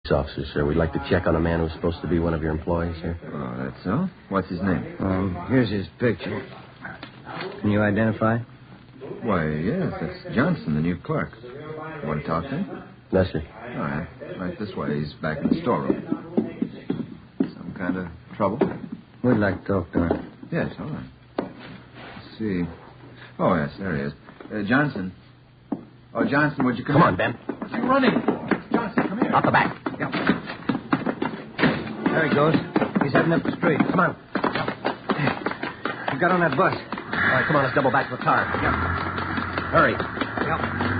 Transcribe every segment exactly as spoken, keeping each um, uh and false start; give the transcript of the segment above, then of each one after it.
officer, sir. We'd like to check on a man who's supposed to be one of your employees here. Oh, that's so? What's his name? Um, here's his picture. Can you identify? Why, yes, that's Johnson, the new clerk. You want to talk to him? No, sir. All right. Right this way. He's back in the storeroom. Some kind of trouble? We'd like to talk to him. Yes, all right. Let's see. Oh, yes, there he is. Uh, Johnson. Oh, Johnson, would you come Come in? on, Ben. What are you running for? It's Johnson, come here. Out the back. Yeah. There he goes. He's heading up the street. Come on. You got on that bus. All right, come on, let's double back to the car. Yeah. Hurry. Yeah.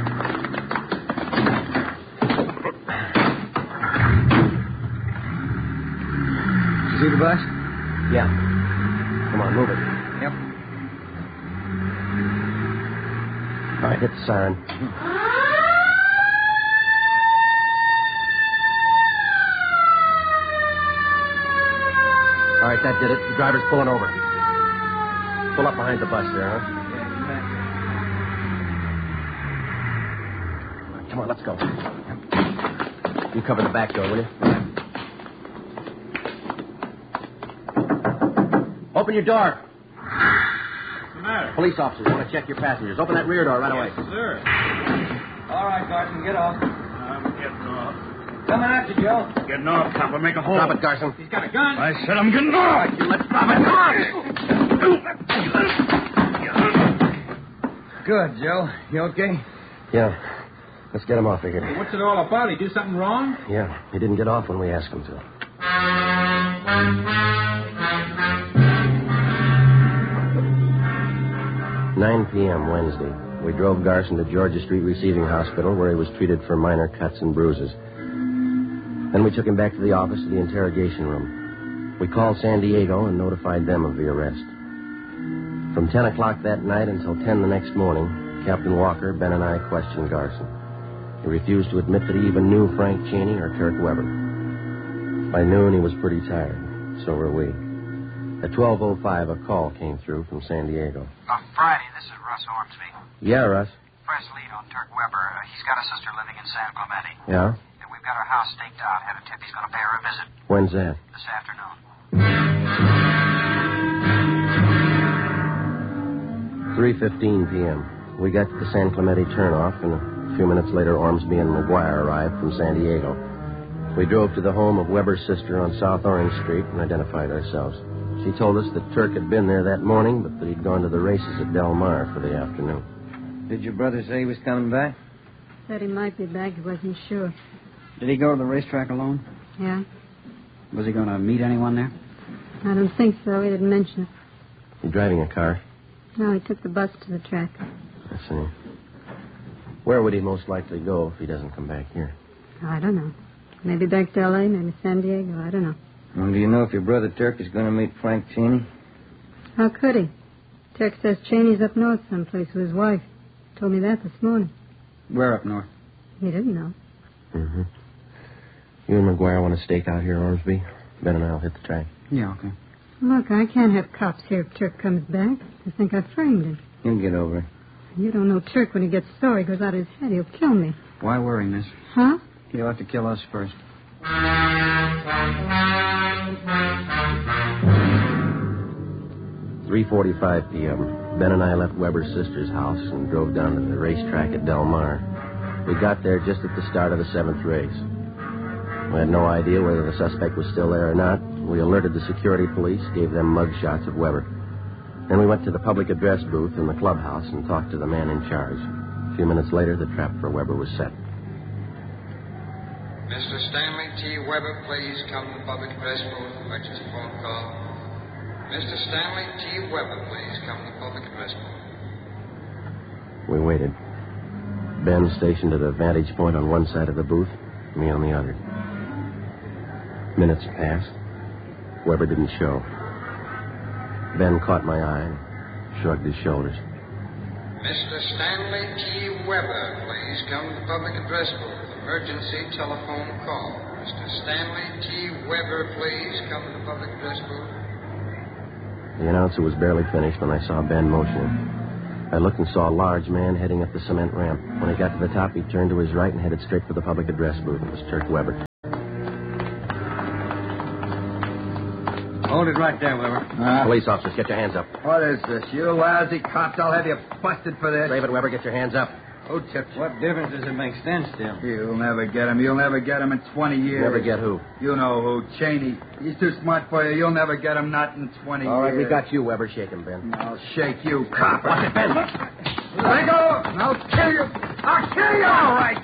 You see the bus? Yeah. Come on, move it. Yep. All right, hit the siren. All right, that did it. The driver's pulling over. Pull up behind the bus there, huh? Yeah, Come on, let's go. You cover the back door, will you? Open your door. What's the matter? Police officers want to check your passengers. Open that rear door right away. Yes, sir. All right, Garson, get off. I'm getting off. Coming after you, Joe. Getting off, copper. Make a hole. Drop it, Garson. He's got a gun. I said I'm getting off. You let's drop it. Come on. Good, Joe. You okay? Yeah. Let's get him off of here. What's it all about? He do something wrong? Yeah, he didn't get off when we asked him to. nine p.m. Wednesday. We drove Garson to Georgia Street Receiving Hospital, where he was treated for minor cuts and bruises. Then we took him back to the office to the interrogation room. We called San Diego and notified them of the arrest. From ten o'clock that night until ten the next morning, Captain Walker, Ben, and I questioned Garson. He refused to admit that he even knew Frank Cheney or Turk Weber. By noon, he was pretty tired. So were we. At twelve oh five, a call came through from San Diego. On Friday, this is Russ Ormsby. Yeah, Russ. Press lead on Turk Weber. Uh, he's got a sister living in San Clemente. Yeah? And we've got her house staked out. Had a tip he's going to pay her a visit When's that? this afternoon. three fifteen p.m. We got to the San Clemente turnoff, and a few minutes later, Ormsby and McGuire arrived from San Diego. We drove to the home of Weber's sister on South Orange Street and identified ourselves. She told us that Turk had been there that morning, but that he'd gone to the races at Del Mar for the afternoon. Did your brother say he was coming back? Said he might be back. He wasn't sure. Did he go to the racetrack alone? Yeah? Was he going to meet anyone there? I don't think so. He didn't mention it. You driving a car? No, he took the bus to the track. I see. Where would he most likely go if he doesn't come back here? I don't know. Maybe back to L A, maybe San Diego. I don't know. Well, do you know if your brother Turk is going to meet Frank Cheney? How could he? Turk says Cheney's up north someplace with his wife. Told me that this morning. Where up north? He didn't know. Mm-hmm. You and McGuire want to stake out here, Ormsby? Ben and I'll hit the track. Yeah, okay. Look, I can't have cops here if Turk comes back. They think I framed him. He'll get over it. You don't know Turk. When he gets sore, he goes out of his head. He'll kill me. Why worry, miss? Huh? He'll have to kill us first. three forty-five p.m. Ben and I left Weber's sister's house and drove down to the racetrack at Del Mar. We got there just at the start of the seventh race. We had no idea whether the suspect was still there or not. We alerted the security police, gave them mug shots of Weber. Then we went to the public address booth in the clubhouse and talked to the man in charge. A few minutes later, the trap for Weber was set. Mister Stanley T. Weber, please come to the public address booth. Emergency phone call. Mister Stanley T. Weber, please come to the public address booth. We waited. Ben stationed at a vantage point on one side of the booth, me on the other. Minutes passed. Weber didn't show. Ben caught my eye and shrugged his shoulders. Mister Stanley T. Weber, please come to the public address booth. Emergency telephone call. Mister Stanley T. Weber, please come to the public address booth. The announcer was barely finished when I saw Ben motioning. I looked and saw a large man heading up the cement ramp. When he got to the top, he turned to his right and headed straight for the public address booth. It was Turk Weber. Hold it right there, Weber. Uh, Police officers, get your hands up. what is this? You lousy cops, I'll have you busted for this. David Weber, get your hands up. Who tipped you? What difference does it make? Stand still. You'll never get him. You'll never get him in twenty years. Never get who? You know who. Cheney. He's too smart for you. You'll never get him, not in twenty All right, years. we got you, Weber. Shake him, Ben. I'll shake you, cop. Watch it, Ben. Let go. I'll kill you. I'll kill you. All right.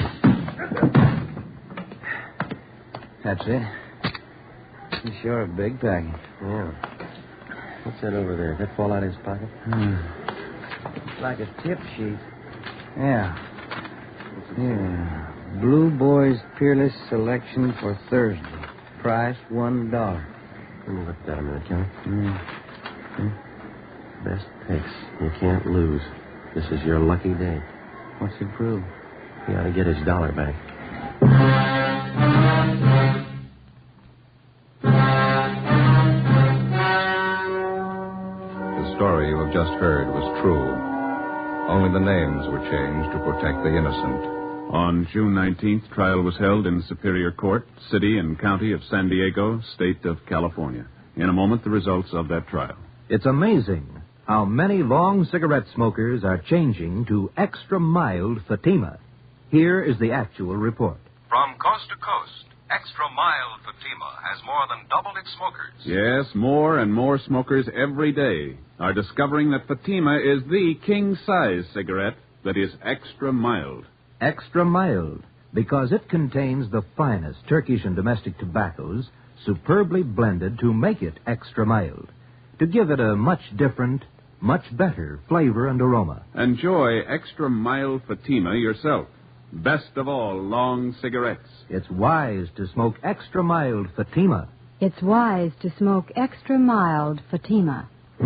That's it. He's sure a big package. Yeah. What's that over there? Did that fall out of his pocket? Hmm. It's like a tip sheet. Yeah. Yeah. Blue Boys Peerless Selection for Thursday. Price one dollar. Let me look at that a minute, Johnny. Mm. Best picks. You can't lose. This is your lucky day. What's it prove? He ought to get his dollar back. The story you have just heard was true. Only the names were changed to protect the innocent. On June nineteenth, trial was held in Superior Court, City and County of San Diego, State of California. In a moment, the results of that trial. It's amazing how many long cigarette smokers are changing to extra mild Fatima. Here is the actual report. From coast to coast, extra mild Fatima has more than doubled its smokers. Yes, more and more smokers every day are discovering that Fatima is the king-size cigarette that is extra mild. Extra mild, because it contains the finest Turkish and domestic tobaccos superbly blended to make it extra mild, to give it a much different, much better flavor and aroma. Enjoy extra mild Fatima yourself. Best of all long cigarettes. It's wise to smoke extra mild Fatima. It's wise to smoke extra mild Fatima.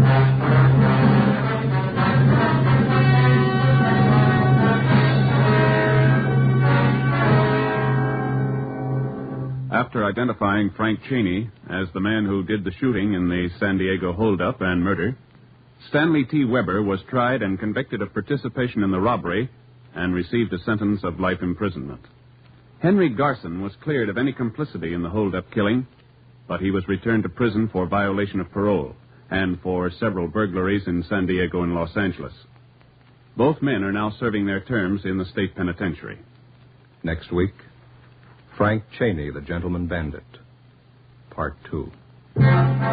After identifying Frank Cheney as the man who did the shooting in the San Diego holdup and murder, Stanley T. Weber was tried and convicted of participation in the robbery and received a sentence of life imprisonment. Henry Garson was cleared of any complicity in the holdup killing, but he was returned to prison for violation of parole and for several burglaries in San Diego and Los Angeles. Both men are now serving their terms in the state penitentiary. Next week, Frank Cheney, the Gentleman Bandit, Part two.